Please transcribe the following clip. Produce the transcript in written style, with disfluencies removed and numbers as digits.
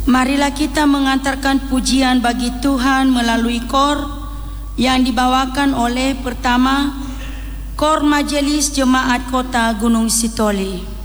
Marilah kita mengantarkan pujian bagi Tuhan melalui kor yang dibawakan oleh pertama Kor Majelis Jemaat Kota Gunung Sitoli.